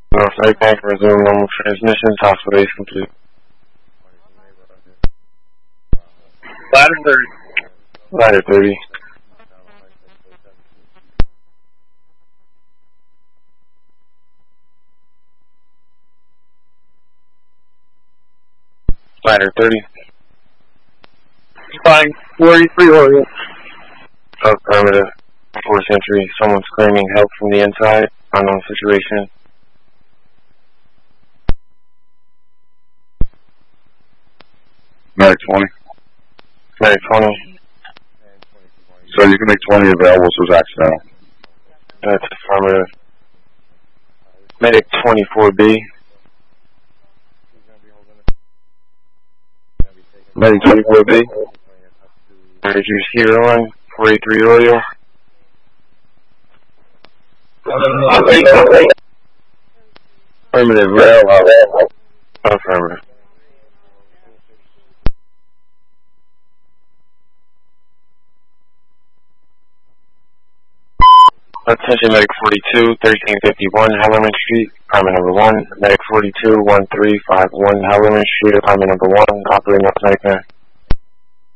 North Lake Bank, resume normal transmission. Hospital is complete. Ladder 30. Ladder 30. Ladder 30. Flying 43 Oriole. Affirmative. 4th Century. Someone screaming help from the inside. Unknown situation. Medic 20. Medic 20. So you can make 20 available, so it's accidental. That's affirmative. Medic 24B. Medic 24B. Did you see her on 43 Oriole? Affirmative. Affirmative. Attention Medic 42, 1351 Hallerman Street, apartment number 1. Medic 42, 1351 Hallerman Street, apartment number 1, operating up nightmare.